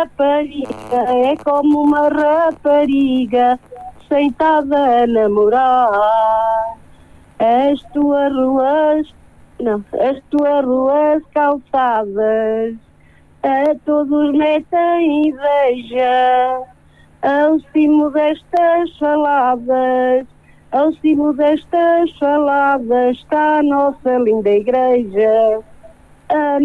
rapariga, é como uma rapariga sentada a namorar. As tuas ruas calçadas, a todos metem inveja. Ao cimo destas faladas, está a nossa linda igreja.